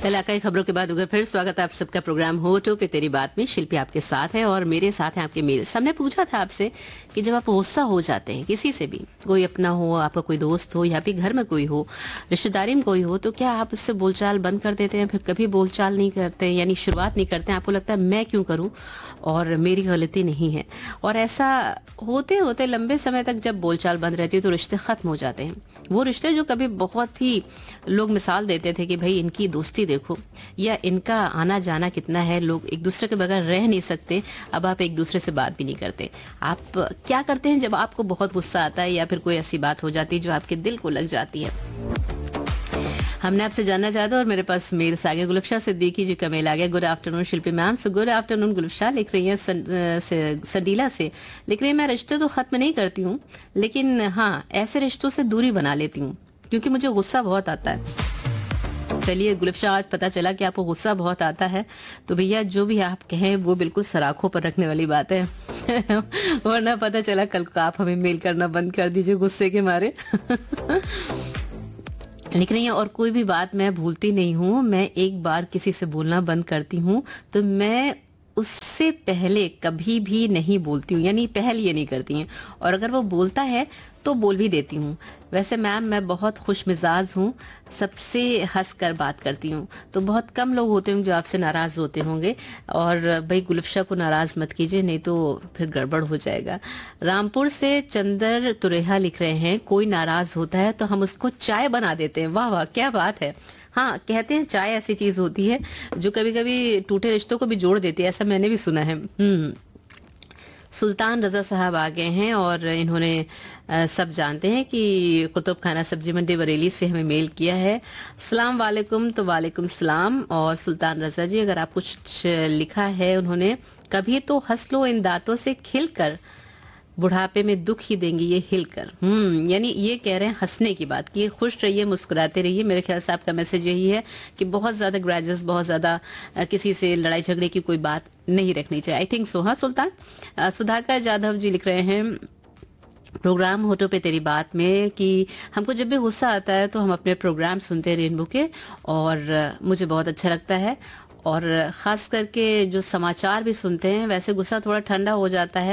इलाकाई खबरों के बाद उधर फिर स्वागत है आप सबका प्रोग्राम होटो पे तेरी बात में। शिल्पी आपके साथ है और मेरे साथ हैं आपके मेल। हमने पूछा था आपसे कि जब आप गुस्सा हो जाते हैं किसी से भी, कोई अपना हो, आपका कोई दोस्त हो या फिर घर में कोई हो, रिश्तेदारी में कोई हो, तो क्या आप उससे बोलचाल बंद कर देते हैं, फिर कभी बोलचाल नहीं करते हैं, यानी शुरुआत नहीं करते हैं? आपको लगता है मैं क्यों करूं और मेरी गलती नहीं है, और ऐसा होते होते लंबे समय तक जब बोलचाल बंद रहती है तो रिश्ते खत्म हो जाते हैं। वो रिश्ते जो कभी बहुत ही लोग मिसाल देते थे कि भाई इनकी दोस्ती देखो या इनका आना जाना कितना है, लोग एक दूसरे के बगैर रह नहीं सकते, अब आप एक दूसरे से बात भी नहीं करते। आप क्या करते हैं जब आपको बहुत गुस्सा आता है या फिर कोई ऐसी बात हो जाती है जो आपके दिल को लग जाती है? हमने आपसे जानना चाहता और मेरे पास मेल्स आ गए। गुलफशा सिद्दीकी जी का मेल आ गया। गुड आफ्टरनून शिल्पी मैम। So good afternoon गुलफशा। लिख रही हैं सडीला से, लिख रही है मैं रिश्ते तो खत्म नहीं करती हूँ, लेकिन हाँ ऐसे रिश्तों से दूरी बना लेती हूँ क्योंकि मुझे गुस्सा बहुत आता है। चलिए गुलफशा, आज पता चला कि आपको गुस्सा बहुत आता है, तो भैया जो भी आप कहें वो बिल्कुल सराखों पर रखने वाली बात है वरना पता चला कल को आप हमें मेल करना बंद कर दीजिए गुस्से के मारे लिख रही है और कोई भी बात मैं भूलती नहीं हूँ, मैं एक बार किसी से बोलना बंद करती हूँ तो मैं उससे पहले कभी भी नहीं बोलती हूँ, यानी पहल ये नहीं करती हैं, और अगर वो बोलता है तो बोल भी देती हूँ। वैसे मैम मैं बहुत खुश मिजाज हूँ, सबसे हंस कर बात करती हूँ, तो बहुत कम लोग होते होंगे जो आपसे नाराज होते होंगे, और भाई गुलफशा को नाराज मत कीजिए नहीं तो फिर गड़बड़ हो जाएगा। रामपुर से चंदर तुरेहा लिख रहे हैं कोई नाराज होता है तो हम उसको चाय बना देते हैं। वाह वाह क्या बात है। हाँ, कहते हैं चाय ऐसी चीज होती है जो कभी कभी टूटे रिश्तों को भी जोड़ देती है, ऐसा मैंने भी सुना है। सुल्तान रजा साहब आ गए हैं और इन्होंने सब जानते हैं कि कुतुब खाना सब्जी मंडी बरेली से हमें मेल किया है। अस्सलाम वालेकुम। तो वालेकुम सलाम। और सुल्तान रजा जी, अगर आप कुछ लिखा है उन्होंने, कभी तो हंस लो इन दांतों से खिलकर, बुढ़ापे में दुख ही देंगी ये हिलकर। यानी ये कह रहे हैं हंसने की बात की, खुश रहिए, मुस्कुराते रहिए। मेरे ख्याल से आपका मैसेज यही है कि बहुत ज्यादा ग्रजेस, बहुत ज्यादा किसी से लड़ाई झगड़े की कोई बात नहीं रखनी चाहिए। I think so. हाँ सुल्तान। सुधाकर जाधव जी लिख रहे हैं प्रोग्राम होटो पे तेरी बात में कि हमको जब भी गुस्सा आता है तो हम अपने प्रोग्राम सुनते हैं रेनबो के, और मुझे बहुत अच्छा लगता है, और खास करके जो समाचार भी सुनते हैं, वैसे गुस्सा थोड़ा ठंडा हो जाता है